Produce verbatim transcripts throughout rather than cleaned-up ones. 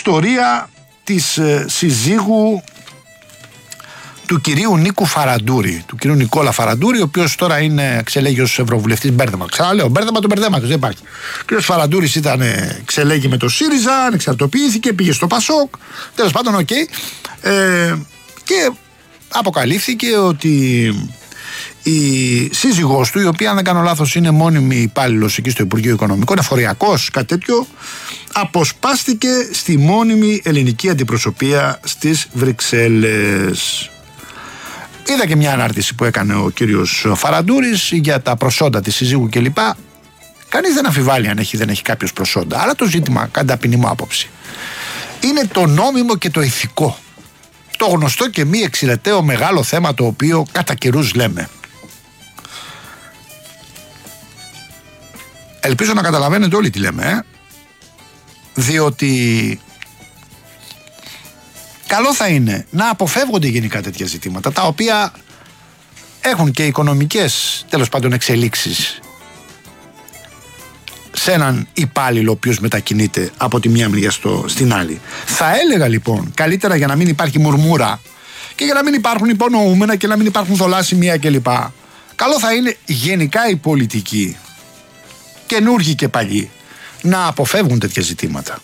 ιστορία της ε, συζύγου του κυρίου Νίκου Φαραντούρη, του κυρίου Νικόλα Φαραντούρη, ο οποίος τώρα είναι εξελέγει ως ευρωβουλευτής. Μπέρδεμα. Ξαναλέω, μπέρδεμα τον μπερδέματος, δεν υπάρχει. Ο κύριος Φαραντούρης ήταν εξελέγει με το ΣΥΡΙΖΑ, ανεξαρτοποιήθηκε, πήγε στο ΠΑΣΟΚ. Τέλος πάντων, οκ. Okay. Ε, και αποκαλύφθηκε ότι η σύζυγός του, η οποία, αν δεν κάνω λάθος, είναι μόνιμη υπάλληλος εκεί στο Υπουργείο Οικονομικών, είναι φοριακός, κάτι τέτοιο, αποσπάστηκε στη μόνιμη ελληνική αντιπροσωπεία στις Βρυξέλλες. Είδα και μια ανάρτηση που έκανε ο κύριος Φαραντούρης για τα προσόντα της συζύγου κλπ. Κανείς δεν αμφιβάλλει αν έχει δεν έχει κάποιος προσόντα. Αλλά το ζήτημα, κατά ταπεινή μου άποψη, είναι το νόμιμο και το ηθικό. Το γνωστό και μη εξηρεταίο μεγάλο θέμα, το οποίο κατά καιρούς λέμε. Ελπίζω να καταλαβαίνετε όλοι τι λέμε, ε? Διότι καλό θα είναι να αποφεύγονται γενικά τέτοια ζητήματα, τα οποία έχουν και οικονομικές, τέλος πάντων, εξελίξεις σε έναν υπάλληλο ο οποίος μετακινείται από τη μία μεριά στο, στην άλλη. Θα έλεγα λοιπόν, καλύτερα, για να μην υπάρχει μουρμούρα και για να μην υπάρχουν υπονοούμενα και να μην υπάρχουν θολά σημεία κλπ, καλό θα είναι γενικά οι πολιτικοί, καινούργοι και παλιοί, να αποφεύγουν τέτοια ζητήματα.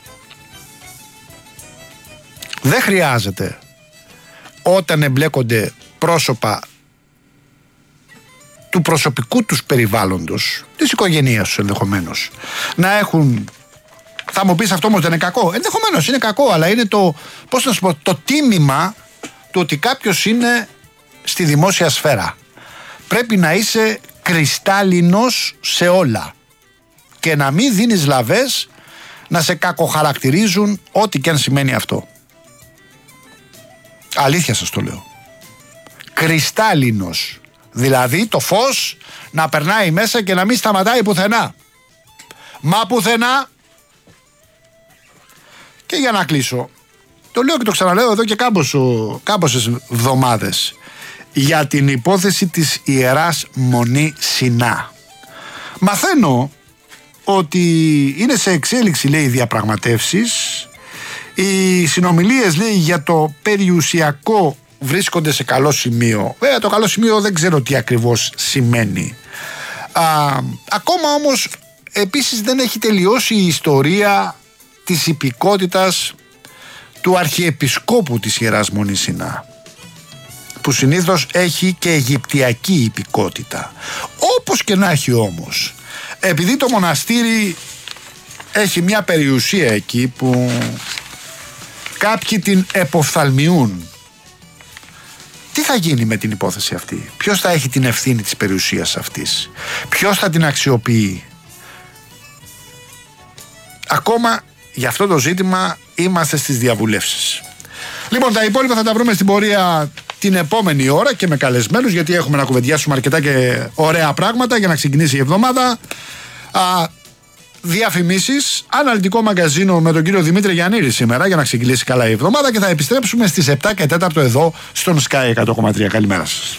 Δεν χρειάζεται όταν εμπλέκονται πρόσωπα του προσωπικού τους περιβάλλοντος, της οικογένειας τους ενδεχομένως, να έχουν, θα μου πεις αυτό όμως δεν είναι κακό, ενδεχομένως είναι κακό, αλλά είναι το, πώς να σου πω, το τίμημα του ότι κάποιος είναι στη δημόσια σφαίρα. Πρέπει να είσαι κρυστάλλινος σε όλα και να μην δίνεις λαβές να σε κακοχαρακτηρίζουν, ό,τι και αν σημαίνει αυτό. Αλήθεια σας το λέω. Κρυστάλλινος. Δηλαδή το φως να περνάει μέσα και να μην σταματάει πουθενά. Μα πουθενά. Και για να κλείσω, το λέω και το ξαναλέω εδώ και κάμποσο, κάμποσες εβδομάδες, για την υπόθεση της Ιεράς Μονή Σινά. Μαθαίνω ότι είναι σε εξέλιξη, λέει, διαπραγματεύσεις. Οι συνομιλίες, λέει, για το περιουσιακό βρίσκονται σε καλό σημείο. Βέβαια το καλό σημείο δεν ξέρω τι ακριβώς σημαίνει. Α, ακόμα όμως επίσης δεν έχει τελειώσει η ιστορία της υπηκότητας του Αρχιεπισκόπου της Ιεράς Μονής Σινά, που συνήθως έχει και αιγυπτιακή υπηκότητα. Όπως και να έχει όμως, επειδή το μοναστήρι έχει μια περιουσία εκεί που κάποιοι την εποφθαλμιούν, τι θα γίνει με την υπόθεση αυτή? Ποιος θα έχει την ευθύνη της περιουσίας αυτής? Ποιος θα την αξιοποιεί? Ακόμα για αυτό το ζήτημα είμαστε στις διαβουλεύσεις. Λοιπόν, τα υπόλοιπα θα τα βρούμε στην πορεία την επόμενη ώρα και με καλεσμένους, γιατί έχουμε να κουβεντιάσουμε αρκετά και ωραία πράγματα για να ξεκινήσει η εβδομάδα. Α, διαφημίσεις, αναλυτικό μαγκαζίνο με τον κύριο Δημήτρη Γιαννήρη σήμερα για να ξεκινήσει καλά η εβδομάδα και θα επιστρέψουμε στις επτά και τέσσερα εδώ στον Sky εκατό κόμμα τρία. Καλημέρα σας.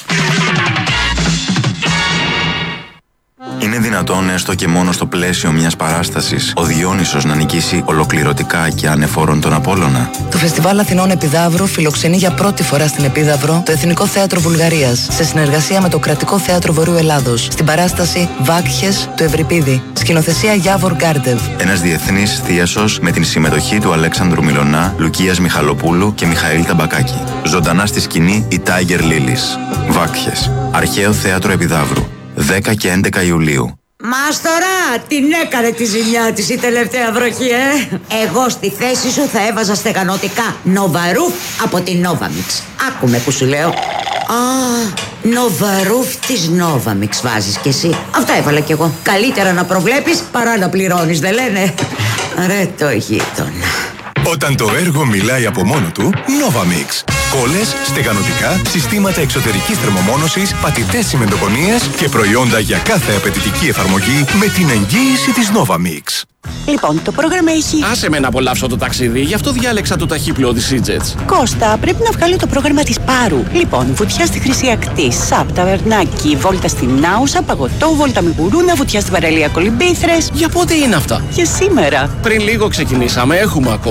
Είναι δυνατόν έστω και μόνο στο πλαίσιο μιας παράστασης ο Διόνυσος να νικήσει ολοκληρωτικά και ανεφόρον τον Απόλλωνα? Το Φεστιβάλ Αθηνών Επιδαύρου φιλοξενεί για πρώτη φορά στην Επίδαυρο το Εθνικό Θέατρο Βουλγαρίας σε συνεργασία με το Κρατικό Θέατρο Βορείου Ελλάδος στην παράσταση Βάκχες του Ευρυπίδη. Σκηνοθεσία Γιάβορ Γκάρντεβ. Ένας διεθνής θίασος με την συμμετοχή του Αλέξανδρου Μιλωνά, Λουκίας Μιχαλοπούλου και Μιχαήλ Ταμπακάκη. Ζωντανά στη σκηνή η Tiger Lilies. Βάκχες. Αρχαίο Θέατρο Επιδαύρου. δέκα και έντεκα Ιουλίου. Μάστορα, την έκανε τη ζημιά της η τελευταία βροχή, ε! Εγώ στη θέση σου θα έβαζα στεγανοτικά Νοβαρούφ από την Novamix. Άκουμε που σου λέω. Α, Νοβαρούφ της Novamix βάζεις κι εσύ. Αυτά έβαλα κι εγώ. Καλύτερα να προβλέπεις παρά να πληρώνεις, δεν λένε? Ρε το γείτονα. Όταν το έργο μιλάει από μόνο του, Novamix. Κόλλες, στεγανοτικά, συστήματα εξωτερικής θερμομόνωσης, πατητές τσιμεντοκονίες και προϊόντα για κάθε απαιτητική εφαρμογή με την εγγύηση της Novamix. Λοιπόν, το πρόγραμμα έχει... Άσε με να απολαύσω το ταξίδι, γι' αυτό διάλεξα το ταχύπλοο Odiseejets. Κώστα, πρέπει να βγάλω το πρόγραμμα της Πάρου. Λοιπόν, βουτιά στη Χρυσή Ακτή, Σαπ, Ταβερνάκι, βόλτα στην Άουσα, παγωτό, βόλτα με γουρούνα, βουτιά στην παραλία Κολυμπήθρες. Για πότε είναι αυτά? Για σήμερα. Πριν λίγο ξεκινήσαμε, έχουμε ακόμα.